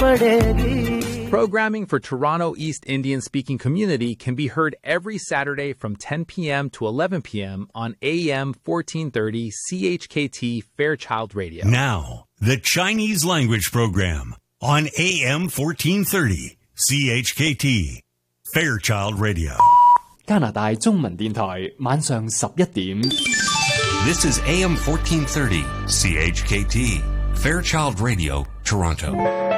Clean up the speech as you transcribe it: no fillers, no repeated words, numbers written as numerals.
पड़ेगी। Programming for Toronto East Indian-speaking community can be heard every Saturday from 10 p.m. to 11 p.m. on AM 1430 CHKT Fairchild Radio. Now, the Chinese language program on AM 1430 CHKT Fairchild Radio. 加拿大中文電台晚上11點。 This is AM 1430 CHKT Fairchild Radio, Toronto.